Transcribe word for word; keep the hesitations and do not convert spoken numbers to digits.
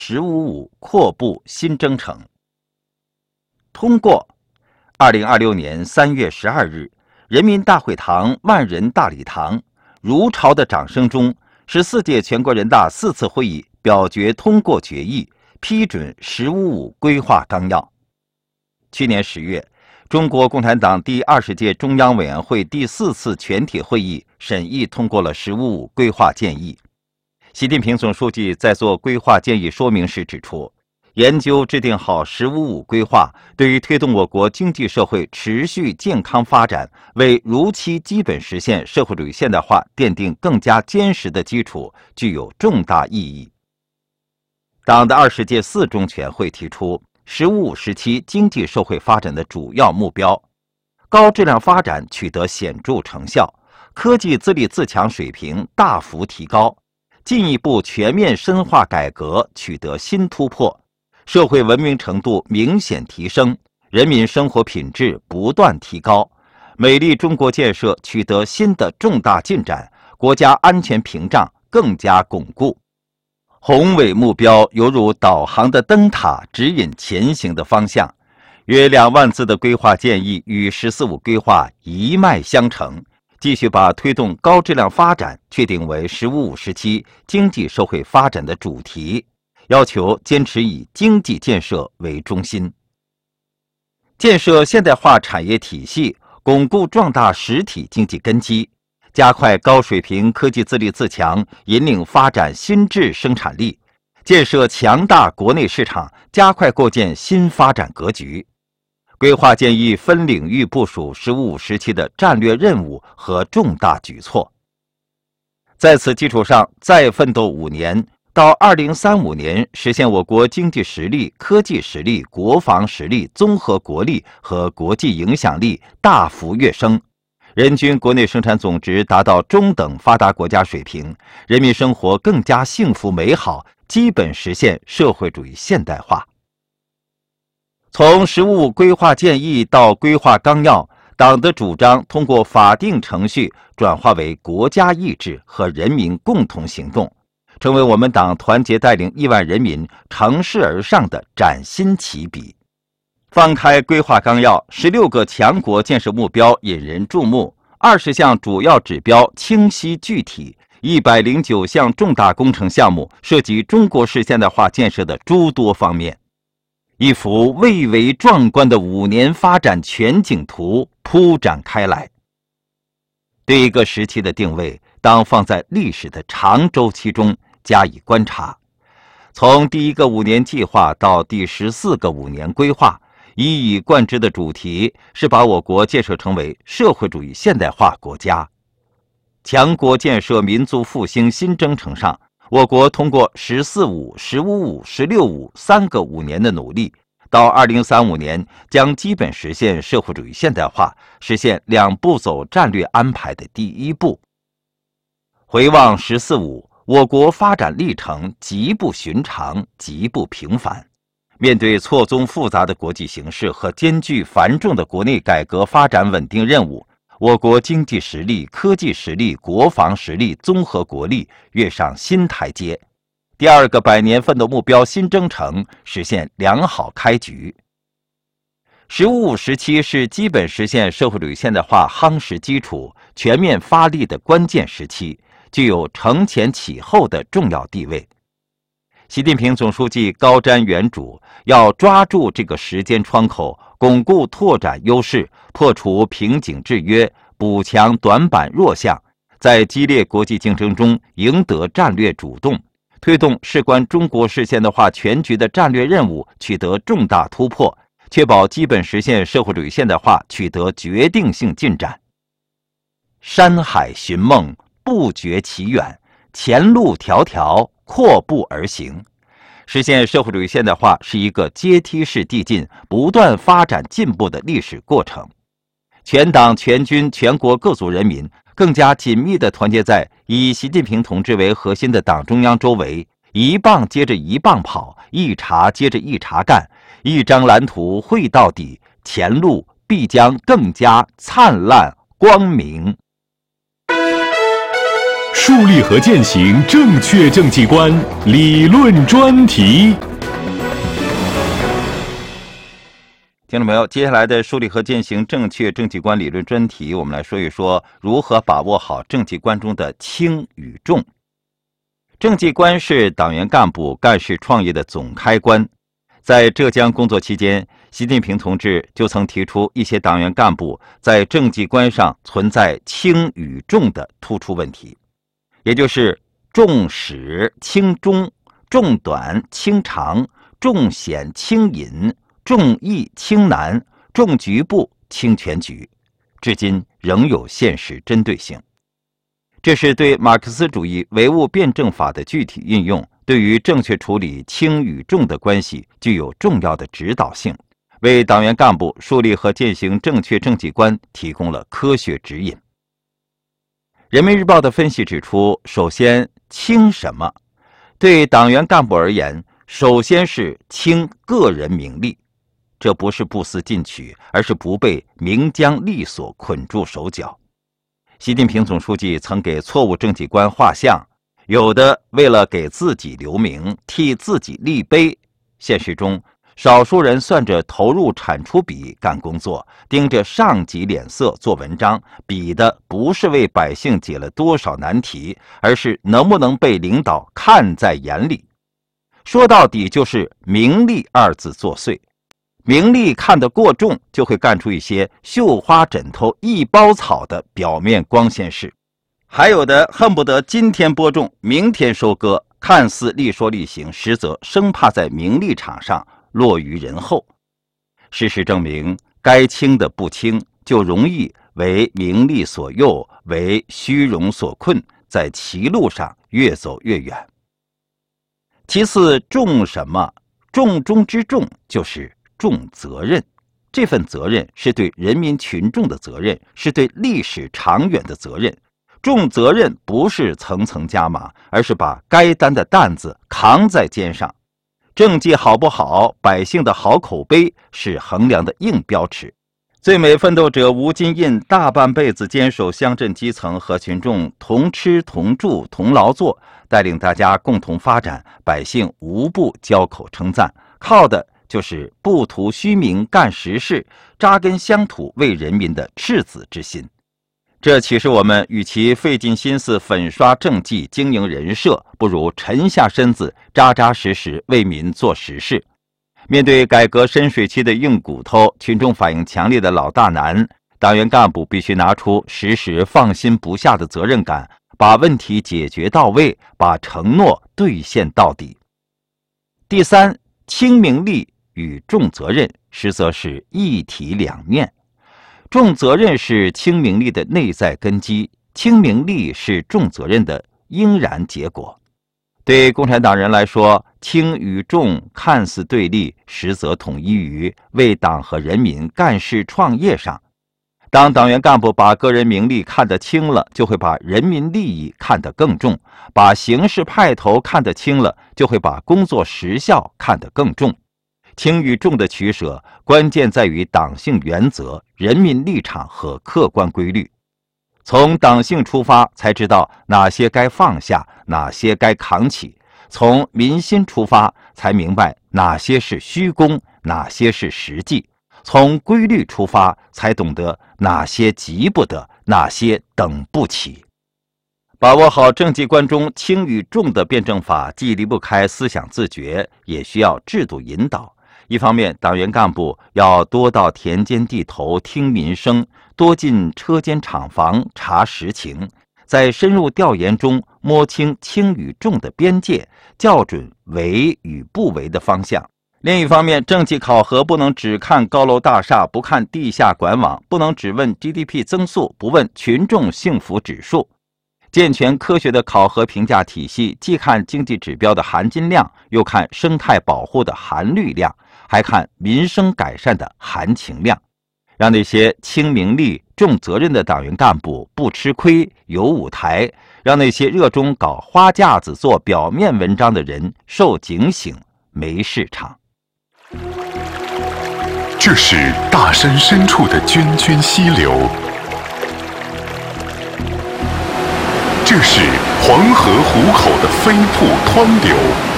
十五五扩步新征程。通过。二零二六年三月十二日，人民大会堂万人大礼堂，如潮的掌声中，十四届全国人大四次会议表决通过决议，批准“十五五”规划纲要。去年十月，中国共产党第二十届中央委员会第四次全体会议审议通过了“十五五”规划建议。习近平总书记在做规划建议说明时指出，研究制定好“十五五”规划，对于推动我国经济社会持续健康发展，为如期基本实现社会主义现代化奠定更加坚实的基础，具有重大意义。党的二十届四中全会提出“十五五”时期经济社会发展的主要目标，高质量发展取得显著成效，科技自立自强水平大幅提高，进一步全面深化改革取得新突破。社会文明程度明显提升，人民生活品质不断提高，美丽中国建设取得新的重大进展，国家安全屏障更加巩固。宏伟目标犹如导航的灯塔，指引前行的方向。约两万字的规划建议与“十四五”规划一脉相承，继续把推动高质量发展确定为“十五五”时期经济社会发展的主题。要求坚持以经济建设为中心，建设现代化产业体系，巩固壮大实体经济根基，加快高水平科技自立自强，引领发展新质生产力，建设强大国内市场，加快构建新发展格局。规划建议分领域部署“十五五”时期的战略任务和重大举措。在此基础上，再奋斗五年。到二零三五年，实现我国经济实力、科技实力、国防实力、综合国力和国际影响力大幅跃升，人均国内生产总值达到中等发达国家水平，人民生活更加幸福美好，基本实现社会主义现代化。从“十五五”规划建议到规划纲要，党的主张通过法定程序转化为国家意志和人民共同行动，成为我们党团结带领亿万人民乘势而上的崭新起笔。放开规划纲要，十六个强国建设目标引人注目，二十项主要指标清晰具体，一百零九项重大工程项目涉及中国式现代化建设的诸多方面，一幅蔚为壮观的五年发展全景图铺展开来。对一个时期的定位，当放在历史的长周期中加以观察，从第一个五年计划到第十四个五年规划，一以贯之的主题是把我国建设成为社会主义现代化国家。强国建设民族复兴新征程上，我国通过“十四五”、“十五五”、“十六五”三个五年的努力，到二零三五年将基本实现社会主义现代化，实现两步走战略安排的第一步。回望“十四五”，我国发展历程极不寻常，极不平凡。面对错综复杂的国际形势和艰巨繁重的国内改革发展稳定任务，我国经济实力、科技实力、国防实力、综合国力跃上新台阶。第二个百年奋斗目标新征程实现良好开局。十五五时期是基本实现社会主义现代化夯实基础、全面发力的关键时期，具有承前启后的重要地位。习近平总书记高瞻远瞩，要抓住这个时间窗口，巩固拓展优势，破除瓶颈制约，补强短板弱项，在激烈国际竞争中赢得战略主动，推动事关中国式现代化全局的战略任务取得重大突破，确保基本实现社会主义现代化取得决定性进展。山海寻梦，不觉其远，前路迢迢，阔步而行。实现社会主义现代化是一个阶梯式递进、不断发展进步的历史过程。全党全军全国各族人民更加紧密地团结在以习近平同志为核心的党中央周围，一棒接着一棒跑，一茬接着一茬干，一张蓝图绘到底，前路必将更加灿烂光明。 树立和践行正确政绩观理论专题。 听众朋友，接下来的树立和践行正确政绩观理论专题，我们来说一说如何把握好政绩观中的轻与重。政绩观是党员干部干事创业的总开关。在浙江工作期间，习近平同志就曾提出一些党员干部在政绩观上存在轻与重的突出问题，也就是重始轻终、重短轻长、重显轻隐、重易轻难、重局部轻全局，至今仍有现实针对性。这是对马克思主义唯物辩证法的具体运用，对于正确处理轻与重的关系具有重要的指导性，为党员干部树立和践行正确政绩观提供了科学指引。人民日报的分析指出，首先，轻什么？对党员干部而言，首先是轻个人名利，这不是不思进取，而是不被名缰利锁捆住手脚。习近平总书记曾给错误政绩观画像，有的为了给自己留名，替自己立碑。现实中，少数人算着投入产出比干工作，盯着上级脸色做文章，比的不是为百姓解了多少难题，而是能不能被领导看在眼里。说到底就是名利二字作祟。名利看得过重，就会干出一些绣花枕头一包草的表面光鲜事，还有的恨不得今天播种，明天收割，看似力说力行，实则生怕在名利场上落于人后。事实证明，该轻的不轻，就容易为名利所诱，为虚荣所困，在歧路上越走越远。其次，重什么？重中之重就是重责任。这份责任是对人民群众的责任，是对历史长远的责任。重责任不是层层加码，而是把该担的担子扛在肩上。政绩好不好，百姓的好口碑是衡量的硬标尺。最美奋斗者吴金印大半辈子坚守乡镇基层，和群众同吃同住同劳作，带领大家共同发展，百姓无不交口称赞，靠的就是不图虚名干实事，扎根乡土为人民的赤子之心。这启示我们，与其费尽心思粉刷政绩经营人设，不如沉下身子扎扎实实为民做实事。面对改革深水区的硬骨头，群众反应强烈的老大难，党员干部必须拿出时时放心不下的责任感，把问题解决到位，把承诺兑现到底。第三，轻名利与重责任实则是一体两面。重责任是轻名利的内在根基，轻名利是重责任的应然结果。对共产党人来说，轻与重看似对立，实则统一于为党和人民干事创业上。当党员干部把个人名利看得轻了，就会把人民利益看得更重；把形势派头看得轻了，就会把工作实效看得更重。轻与重的取舍，关键在于党性原则、人民立场和客观规律。从党性出发，才知道哪些该放下，哪些该扛起；从民心出发，才明白哪些是虚功，哪些是实际；从规律出发，才懂得哪些急不得，哪些等不起。把握好政绩观中轻与重的辩证法，既离不开思想自觉，也需要制度引导。一方面，党员干部要多到田间地头听民生，多进车间厂房查实情，在深入调研中摸清轻与重的边界，校准为与不为的方向。另一方面，政绩考核不能只看高楼大厦，不看地下管网，不能只问 G D P 增速，不问群众幸福指数。健全科学的考核评价体系，既看经济指标的含金量，又看生态保护的含绿量，还看民生改善的含情量，让那些轻名利重责任的党员干部不吃亏有舞台，让那些热衷搞花架子做表面文章的人受警醒没市场。 这是大山深处的涓涓溪流， 这是黄河壶口的飞瀑湍流。